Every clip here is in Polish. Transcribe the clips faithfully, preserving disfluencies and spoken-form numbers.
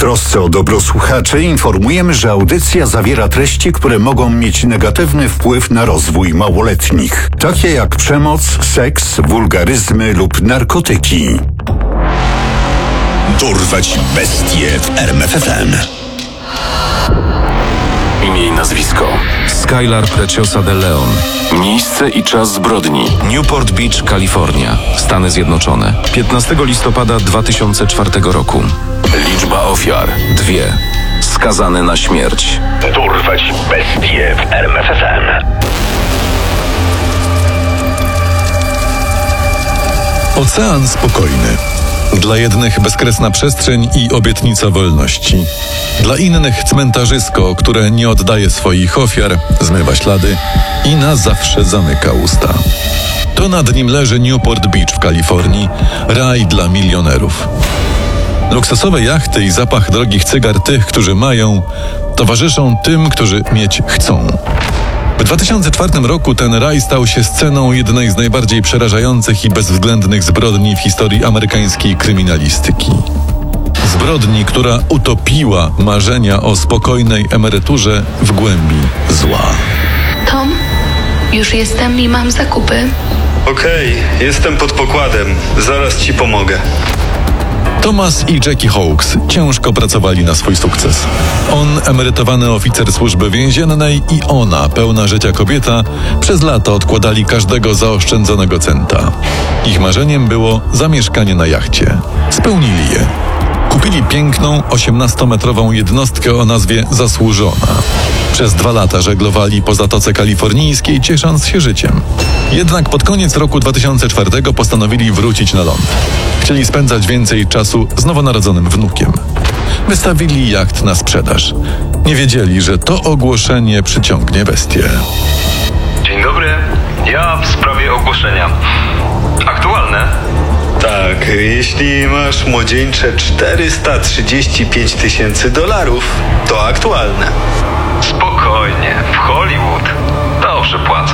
trosce o dobro słuchaczy informujemy, że audycja zawiera treści, które mogą mieć negatywny wpływ na rozwój małoletnich, takie jak przemoc, seks, wulgaryzmy lub narkotyki. Dorwać bestie w R M F F M. Imię i nazwisko: Skylar Preciosa de Leon. Miejsce i czas zbrodni: Newport Beach, Kalifornia, Stany Zjednoczone, piętnastego listopada dwa tysiące czwartego roku. Liczba ofiar: dwie. Skazany na śmierć. Dorwać bestie w R M F F M. Ocean spokojny. Dla jednych bezkresna przestrzeń i obietnica wolności. Dla innych cmentarzysko, które nie oddaje swoich ofiar, zmywa ślady i na zawsze zamyka usta. To nad nim leży Newport Beach w Kalifornii, raj dla milionerów. Luksusowe jachty i zapach drogich cygar tych, którzy mają, towarzyszą tym, którzy mieć chcą. W dwa tysiące czwartym roku ten raj stał się sceną jednej z najbardziej przerażających i bezwzględnych zbrodni w historii amerykańskiej kryminalistyki. Zbrodni, która utopiła marzenia o spokojnej emeryturze w głębi zła. Tom, już jestem i mam zakupy. Okej, okay, jestem pod pokładem. Zaraz ci pomogę. Thomas i Jackie Hawkes ciężko pracowali na swój sukces. On, emerytowany oficer służby więziennej, i ona, pełna życia kobieta, przez lata odkładali każdego zaoszczędzonego centa. Ich marzeniem było zamieszkanie na jachcie. Spełnili je. Kupili piękną, osiemnastometrową jednostkę o nazwie Zasłużona. Przez dwa lata żeglowali po Zatoce Kalifornijskiej, ciesząc się życiem. Jednak pod koniec roku dwa tysiące czwartego postanowili wrócić na ląd. Chcieli spędzać więcej czasu z nowonarodzonym wnukiem. Wystawili jacht na sprzedaż. Nie wiedzieli, że to ogłoszenie przyciągnie bestię. Dzień dobry. Ja w sprawie ogłoszenia. Aktualne? Tak, jeśli masz młodzieńcze czterysta trzydzieści pięć tysięcy dolarów, to aktualne. Spokojnie, w Hollywood dobrze płacą.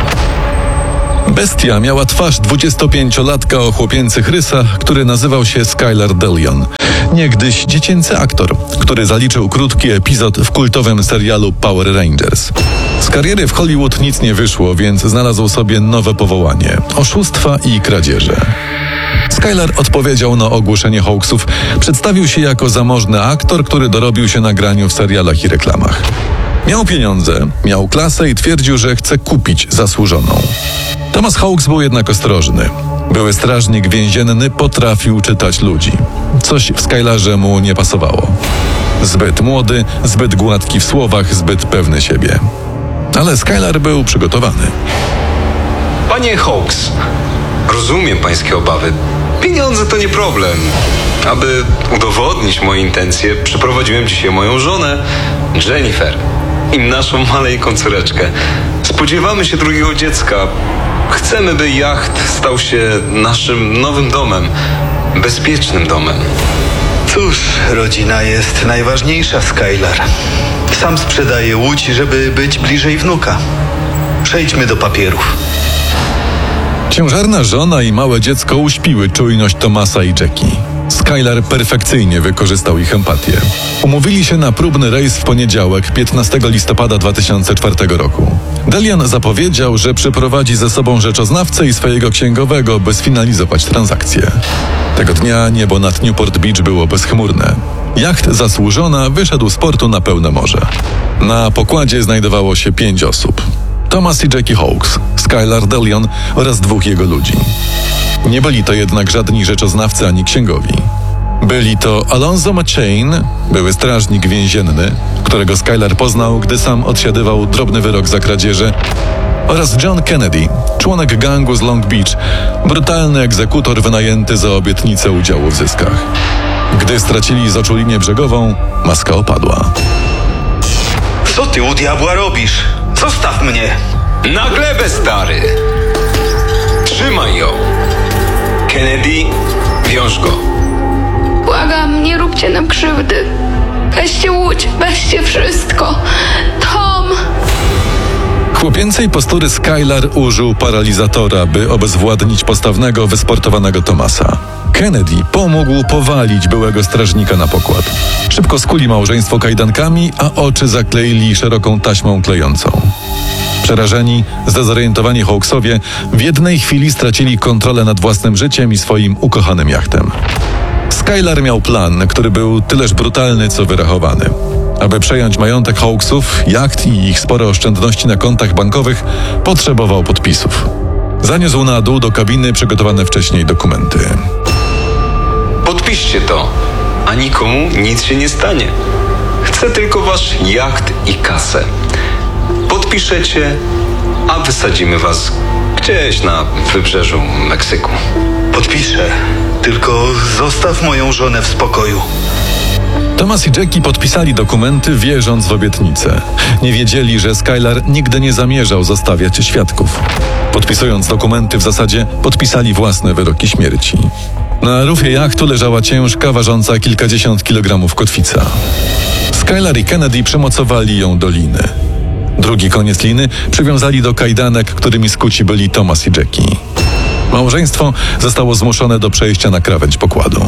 Bestia miała twarz dwudziestopięciolatka o chłopięcych rysach, który nazywał się Skylar de Leon. Niegdyś dziecięcy aktor, który zaliczył krótki epizod w kultowym serialu Power Rangers. Z kariery w Hollywood nic nie wyszło, więc znalazł sobie nowe powołanie – oszustwa i kradzieże. Skylar odpowiedział na ogłoszenie Hawksów. Przedstawił się jako zamożny aktor, który dorobił się na graniu w serialach i reklamach. Miał pieniądze, miał klasę i twierdził, że chce kupić Zasłużoną. Thomas Hawks był jednak ostrożny. Były strażnik więzienny potrafił czytać ludzi. Coś w Skylarze mu nie pasowało. Zbyt młody, zbyt gładki w słowach, zbyt pewny siebie. Ale Skylar był przygotowany. Panie Hawks, rozumiem pańskie obawy. Pieniądze to nie problem. Aby udowodnić moje intencje, przyprowadziłem dzisiaj moją żonę, Jennifer, i naszą maleńką córeczkę. Spodziewamy się drugiego dziecka. Chcemy, by jacht stał się naszym nowym domem, bezpiecznym domem. Cóż, rodzina jest najważniejsza, Skylar. Sam sprzedaję łódź, żeby być bliżej wnuka. Przejdźmy do papierów. Ciężarna żona i małe dziecko uśpiły czujność Thomasa i Jackie. Skylar perfekcyjnie wykorzystał ich empatię. Umówili się na próbny rejs w poniedziałek, piętnastego listopada dwa tysiące czwartego roku. de Leon zapowiedział, że przyprowadzi ze sobą rzeczoznawcę i swojego księgowego, by sfinalizować transakcję. Tego dnia niebo nad Newport Beach było bezchmurne. Jacht Zasłużona wyszedł z portu na pełne morze. Na pokładzie znajdowało się pięć osób. Thomas i Jackie Hawks, Skylar de Leon oraz dwóch jego ludzi. Nie byli to jednak żadni rzeczoznawcy ani księgowi. Byli to Alonzo McChain, były strażnik więzienny, którego Skylar poznał, gdy sam odsiadywał drobny wyrok za kradzieże, oraz John Kennedy, członek gangu z Long Beach, brutalny egzekutor wynajęty za obietnicę udziału w zyskach. Gdy stracili z oczu linię brzegową, maska opadła. Co ty u diabła robisz? Zostaw mnie! Na glebę, stary! Trzymaj ją! Kennedy, wiąż go. Błagam, nie róbcie nam krzywdy. Weźcie łódź, weźcie wszystko. Tom! Chłopięcej postury Skylar użył paralizatora, by obezwładnić postawnego, wysportowanego Thomasa. Kennedy pomógł powalić byłego strażnika na pokład. Szybko skuli małżeństwo kajdankami, a oczy zakleili szeroką taśmą klejącą. Przerażeni, zdezorientowani Hawksowie w jednej chwili stracili kontrolę nad własnym życiem i swoim ukochanym jachtem. Skylar miał plan, który był tyleż brutalny, co wyrachowany. Aby przejąć majątek Hawksów, jacht i ich spore oszczędności na kontach bankowych, potrzebował podpisów. Zaniósł na dół do kabiny przygotowane wcześniej dokumenty. Podpiszcie to, a nikomu nic się nie stanie. Chcę tylko wasz jacht i kasę. Podpiszecie, a wysadzimy was gdzieś na wybrzeżu Meksyku. Podpiszę, tylko zostaw moją żonę w spokoju. Thomas i Jackie podpisali dokumenty, wierząc w obietnicę. Nie wiedzieli, że Skylar nigdy nie zamierzał zostawiać świadków. Podpisując dokumenty, w zasadzie podpisali własne wyroki śmierci. Na rufie jachtu leżała ciężka, ważąca kilkadziesiąt kilogramów kotwica. Skylar i Kennedy przymocowali ją do liny. Drugi koniec liny przywiązali do kajdanek, którymi skuci byli Thomas i Jackie. Małżeństwo zostało zmuszone do przejścia na krawędź pokładu.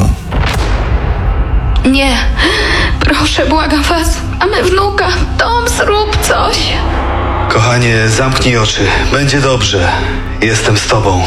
Nie, proszę, błagam was. Mamy wnuka. Tom, zrób coś. Kochanie, zamknij oczy. Będzie dobrze. Jestem z tobą.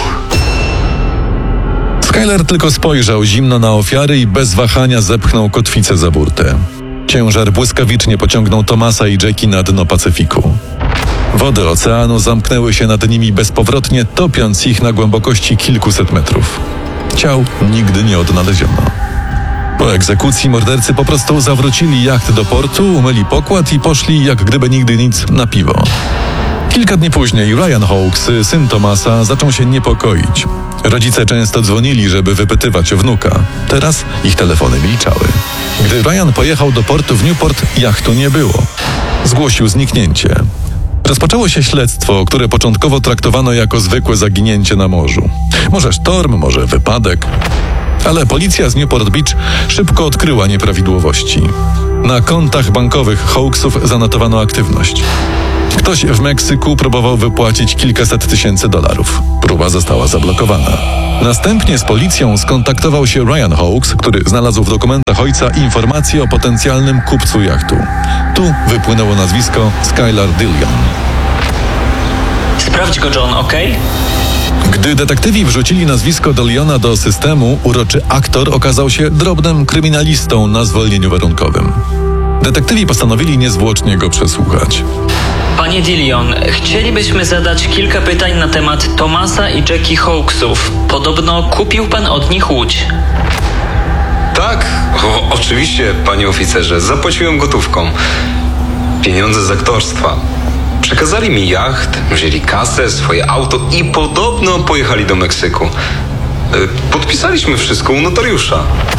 Skylar tylko spojrzał zimno na ofiary i bez wahania zepchnął kotwicę za burtę. Ciężar błyskawicznie pociągnął Thomasa i Jackie na dno Pacyfiku. Wody oceanu zamknęły się nad nimi bezpowrotnie, topiąc ich na głębokości kilkuset metrów. Ciał nigdy nie odnaleziono. Po egzekucji mordercy po prostu zawrócili jacht do portu, umyli pokład i poszli, jak gdyby nigdy nic, na piwo. Kilka dni później Ryan Hawks, syn Thomasa, zaczął się niepokoić. Rodzice często dzwonili, żeby wypytywać o wnuka. Teraz ich telefony milczały. Gdy Ryan pojechał do portu w Newport, jachtu nie było. Zgłosił zniknięcie. Rozpoczęło się śledztwo, które początkowo traktowano jako zwykłe zaginięcie na morzu. Może sztorm, może wypadek. Ale policja z Newport Beach szybko odkryła nieprawidłowości. Na kontach bankowych Hawksów zanotowano aktywność. Ktoś w Meksyku próbował wypłacić kilkaset tysięcy dolarów. Próba została zablokowana. Następnie z policją skontaktował się Ryan Hawks, który znalazł w dokumentach ojca informacje o potencjalnym kupcu jachtu. Tu wypłynęło nazwisko Skylar Dillion. Sprawdź go, John, okej? Gdy detektywi wrzucili nazwisko Dilliona do systemu, uroczy aktor okazał się drobnym kryminalistą na zwolnieniu warunkowym. Detektywi postanowili niezwłocznie go przesłuchać. Panie Dillion, chcielibyśmy zadać kilka pytań na temat Thomasa i Jackie Hawksów. Podobno kupił pan od nich łódź. Tak, o, oczywiście, panie oficerze, zapłaciłem gotówką. Pieniądze z aktorstwa. Przekazali mi jacht, wzięli kasę, swoje auto i podobno pojechali do Meksyku. Podpisaliśmy wszystko u notariusza.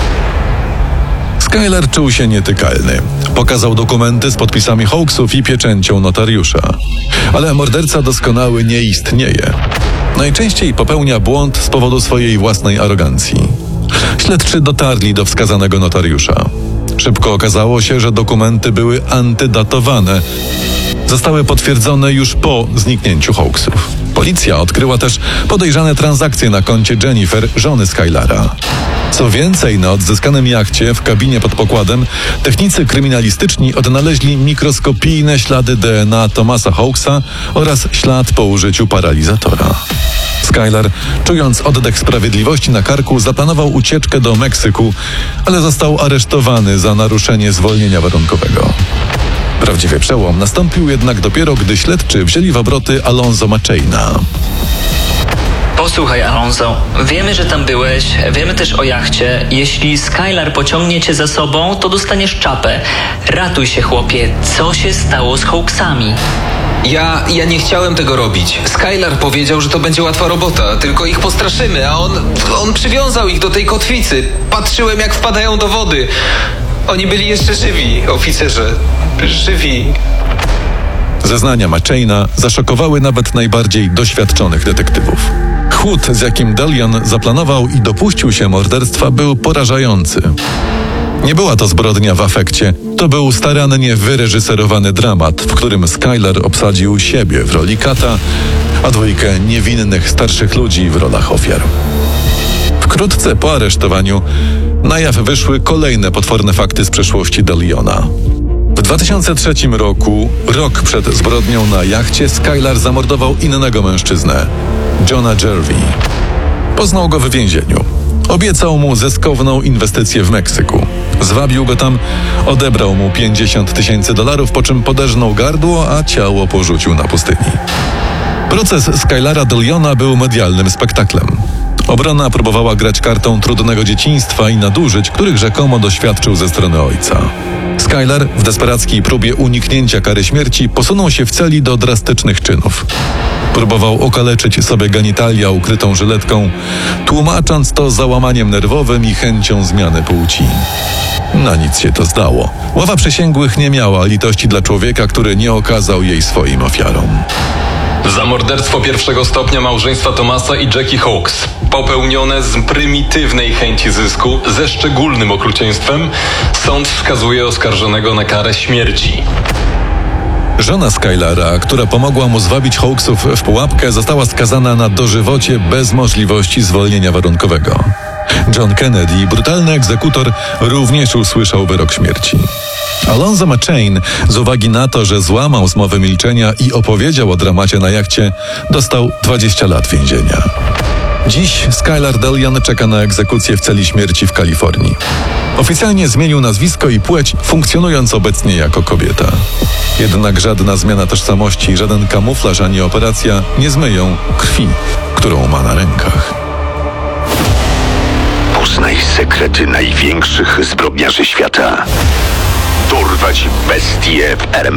Skylar czuł się nietykalny. Pokazał dokumenty z podpisami Hawksów i pieczęcią notariusza. Ale morderca doskonały nie istnieje. Najczęściej popełnia błąd z powodu swojej własnej arogancji. Śledczy dotarli do wskazanego notariusza. Szybko okazało się, że dokumenty były antydatowane. Zostały potwierdzone już po zniknięciu Hawksów. Policja odkryła też podejrzane transakcje na koncie Jennifer, żony Skylara. Co więcej, na odzyskanym jachcie w kabinie pod pokładem technicy kryminalistyczni odnaleźli mikroskopijne ślady D N A Thomasa Hawksa oraz ślad po użyciu paralizatora. Skylar, czując oddech sprawiedliwości na karku, zaplanował ucieczkę do Meksyku, ale został aresztowany za naruszenie zwolnienia warunkowego. Prawdziwy przełom nastąpił jednak dopiero, gdy śledczy wzięli w obroty Alonzo Machaina. Posłuchaj, Alonso, wiemy, że tam byłeś, wiemy też o jachcie. Jeśli Skylar pociągnie cię za sobą, to dostaniesz czapę. Ratuj się, chłopie, co się stało z Hawksami? Ja, ja nie chciałem tego robić. Skylar powiedział, że to będzie łatwa robota, tylko ich postraszymy, a on, on przywiązał ich do tej kotwicy. Patrzyłem, jak wpadają do wody. Oni byli jeszcze żywi, oficerze. Żywi. Zeznania Machaina zaszokowały nawet najbardziej doświadczonych detektywów. Chłód, z jakim Dillion zaplanował i dopuścił się morderstwa, był porażający. Nie była to zbrodnia w afekcie, to był starannie wyreżyserowany dramat, w którym Skylar obsadził siebie w roli kata, a dwójkę niewinnych starszych ludzi w rolach ofiar. Wkrótce po aresztowaniu na jaw wyszły kolejne potworne fakty z przeszłości DeLeona. W dwa tysiące trzecim roku, rok przed zbrodnią na jachcie, Skylar zamordował innego mężczyznę, Johna Jervy. Poznał go w więzieniu. Obiecał mu zyskowną inwestycję w Meksyku. Zwabił go tam, odebrał mu pięćdziesiąt tysięcy dolarów, po czym poderżnął gardło, a ciało porzucił na pustyni. Proces Skylara DeLeona był medialnym spektaklem. Obrona próbowała grać kartą trudnego dzieciństwa i nadużyć, których rzekomo doświadczył ze strony ojca. Skylar w desperackiej próbie uniknięcia kary śmierci posunął się w celi do drastycznych czynów. Próbował okaleczyć sobie genitalia ukrytą żyletką, tłumacząc to załamaniem nerwowym i chęcią zmiany płci. Na nic się to zdało. Ława przysięgłych nie miała litości dla człowieka, który nie okazał jej swoim ofiarom. Za morderstwo pierwszego stopnia małżeństwa Thomasa i Jackie Hawkes, popełnione z prymitywnej chęci zysku, ze szczególnym okrucieństwem, sąd skazuje oskarżonego na karę śmierci. Żona Skylara, która pomogła mu zwabić Hawksów w pułapkę, została skazana na dożywocie bez możliwości zwolnienia warunkowego. John Kennedy, brutalny egzekutor, również usłyszał wyrok śmierci. Alonzo McChain, z uwagi na to, że złamał zmowę milczenia i opowiedział o dramacie na jachcie, dostał dwadzieścia lat więzienia. Dziś Skylar DeLeon czeka na egzekucję w celi śmierci w Kalifornii. Oficjalnie zmienił nazwisko i płeć, funkcjonując obecnie jako kobieta. Jednak żadna zmiana tożsamości, żaden kamuflaż ani operacja nie zmyją krwi, którą ma na rękach. Poznaj sekrety największych zbrodniarzy świata. Dorwać bestie w R M